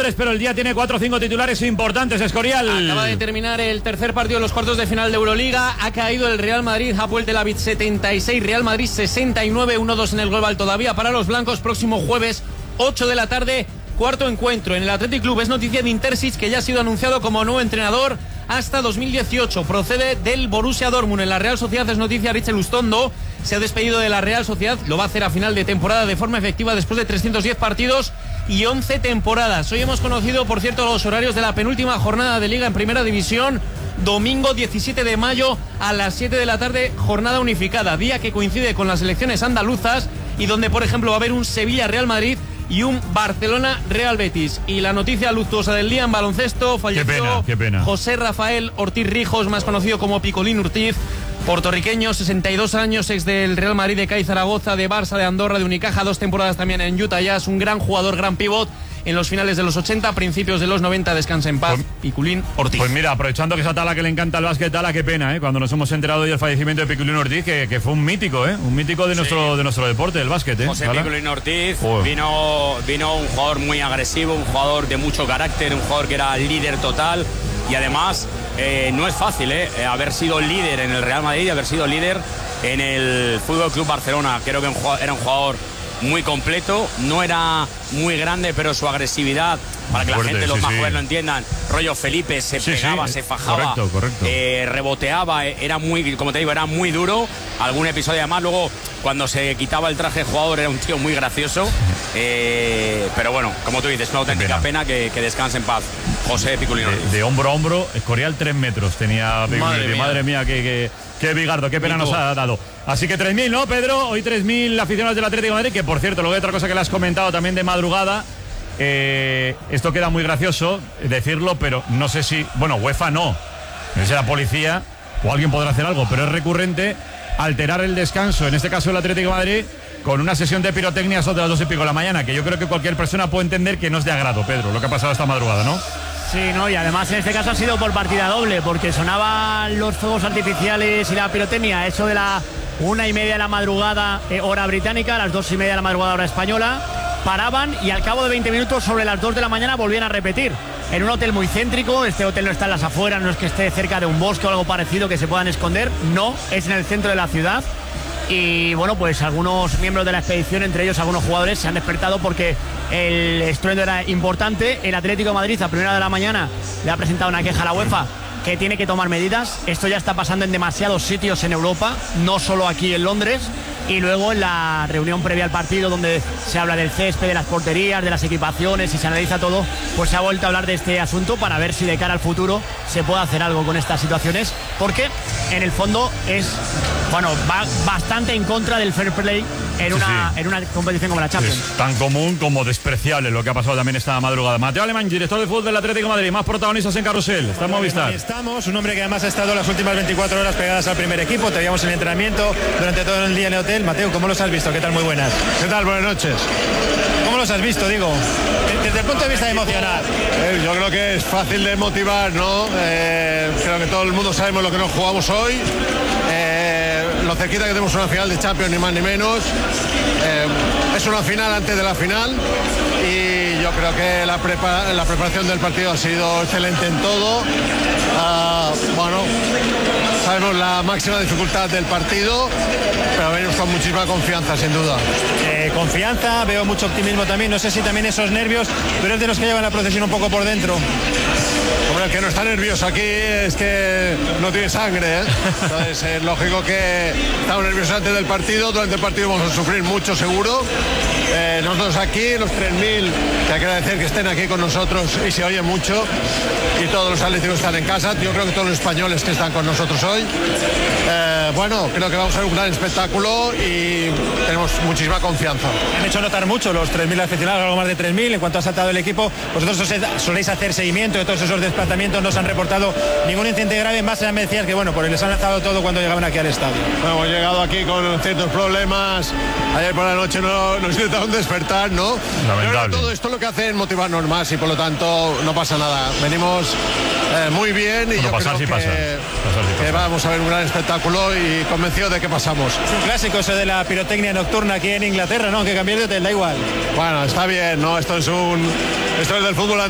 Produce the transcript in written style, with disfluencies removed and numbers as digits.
Londres, pero el día tiene 4 o 5 titulares importantes, Escorial. Acaba de terminar el tercer partido de los cuartos de final de Euroliga. Ha caído el Real Madrid, Hapoel Tel Aviv 76, Real Madrid 69, 1-2 en el global todavía para los blancos. Próximo jueves, 8 de la tarde, cuarto encuentro en el Athletic Club. Es noticia de Intersic, que ya ha sido anunciado como nuevo entrenador hasta 2018. Procede del Borussia Dortmund. En la Real Sociedad es noticia Richel Ustondo. Se ha despedido de la Real Sociedad. Lo va a hacer a final de temporada de forma efectiva después de 310 partidos y 11 temporadas. Hoy hemos conocido, por cierto, los horarios de la penúltima jornada de Liga en Primera División. Domingo 17 de mayo a las 7 de la tarde, jornada unificada. Día que coincide con las elecciones andaluzas y donde, por ejemplo, va a haber un Sevilla-Real Madrid y un Barcelona-Real Betis. Y la noticia luctuosa del día en baloncesto: falleció qué pena. José Rafael Ortiz Rijos, más conocido como Picolín Ortiz, puertorriqueño, 62 años, ex del Real Madrid, de CAI Zaragoza, de Barça, de Andorra, de Unicaja, 2 temporadas también en Utah Jazz, un gran jugador, gran pívot en los finales de los 80, principios de los 90, descansa en paz, Picolín Ortiz. Pues mira, aprovechando que esa Tala que le encanta el básquet, Tala, qué pena, cuando nos hemos enterado hoy del fallecimiento de Picolín Ortiz, que fue un mítico, un mítico de nuestro deporte, del básquet, José Picolín Ortiz vino un jugador muy agresivo, un jugador de mucho carácter, un jugador que era líder total. Y además no es fácil haber sido líder en el Real Madrid y haber sido líder en el Fútbol Club Barcelona. Creo que era un jugador muy completo, no era muy grande, pero su agresividad, para que la gente, los más jóvenes lo entiendan, rollo Felipe, se pegaba, se fajaba, correcto. Reboteaba, era muy, como te digo, era muy duro. Algún episodio además, luego cuando se quitaba el traje de jugador era un tío muy gracioso, pero bueno, como tú dices, una auténtica pena que descanse en paz José Picolín Ortiz. De hombro a hombro, Escorial 3 metros tenía. Madre mía, qué bigardo, qué pena nos ha dado. Así que 3.000, ¿no, Pedro? Hoy 3.000 aficionados del Atlético de Madrid, que por cierto, luego hay otra cosa que le has comentado también de madrugada. Esto queda muy gracioso decirlo, pero no sé si... Bueno, UEFA no. No sé si la policía o alguien podrá hacer algo, pero es recurrente alterar el descanso, en este caso el Atlético de Madrid, con una sesión de pirotecnia a las 2:00 de la mañana, que yo creo que cualquier persona puede entender que no es de agrado, Pedro, lo que ha pasado esta madrugada, ¿no? Sí, no, y además en este caso ha sido por partida doble, porque sonaban los fuegos artificiales y la pirotecnia, eso de la 1:30 de la madrugada, hora británica, a las 2:30 de la madrugada, hora española, paraban y al cabo de 20 minutos, sobre las 2 de la mañana, volvían a repetir. En un hotel muy céntrico, este hotel no está en las afueras, no es que esté cerca de un bosque o algo parecido que se puedan esconder, no, es en el centro de la ciudad. Y bueno, pues algunos miembros de la expedición, entre ellos algunos jugadores, se han despertado porque el estruendo era importante. El Atlético de Madrid a 1:00 de la mañana le ha presentado una queja a la UEFA que tiene que tomar medidas. Esto ya está pasando en demasiados sitios en Europa, no solo aquí en Londres. Y luego en la reunión previa al partido, donde se habla del césped, de las porterías, de las equipaciones y se analiza todo, pues se ha vuelto a hablar de este asunto para ver si de cara al futuro se puede hacer algo con estas situaciones, porque en el fondo va bastante en contra del fair play en una competición como la Champions. Es tan común como despreciable lo que ha pasado también esta madrugada. Mateo Alemán, director de fútbol del Atlético de Madrid, más protagonistas en Carrusel. Está en Movistar. Estamos, un hombre que además ha estado las últimas 24 horas pegadas al primer equipo. Te veíamos en el entrenamiento durante todo el día en el hotel. Mateo, ¿cómo los has visto? ¿Qué tal? Muy buenas. ¿Qué tal? Buenas noches. ¿Cómo los has visto, digo? Desde el punto de vista emocional. Yo creo que es fácil de motivar, ¿no? Creo que todo el mundo sabemos lo que nos jugamos hoy. Lo cerquita que tenemos una final de Champions, ni más ni menos. Es una final antes de la final y yo creo que la preparación del partido ha sido excelente en todo. Sabemos la máxima dificultad del partido, pero venimos con muchísima confianza, sin duda. Confianza, veo mucho optimismo también. No sé si también esos nervios, pero es de los que llevan la procesión un poco por dentro. Hombre, el que no está nervioso aquí es que no tiene sangre, Entonces es lógico que estamos nerviosos antes del partido. Durante el partido vamos a sufrir mucho, seguro. Nosotros aquí, los 3.000, que hay que agradecer que estén aquí con nosotros y se oye mucho. Y todos los atléticos están en casa. Yo creo que todos los españoles que están con nosotros hoy. Creo que vamos a ver un gran espectáculo y tenemos muchísima confianza. Han hecho notar mucho los 3.000 aficionados, algo más de 3.000. En cuanto ha saltado el equipo, vosotros soléis hacer seguimiento de todos esos desplazamientos, no se han reportado ningún incidente grave. Más allá me decías que pues les han lanzado todo cuando llegaban aquí al estadio. Bueno, hemos llegado aquí con ciertos problemas. Ayer por la noche nos intentaron despertar, ¿no? Lamentable. Pero todo esto lo que hace es motivarnos más y por lo tanto no pasa nada. Venimos muy bien y yo creo que vamos a ver un gran espectáculo y convencido de que pasamos. Es un clásico eso de la pirotecnia nocturna aquí en Inglaterra, ¿no? Que cambiar de hotel, da igual. Bueno, está bien, ¿no? Esto es del fútbol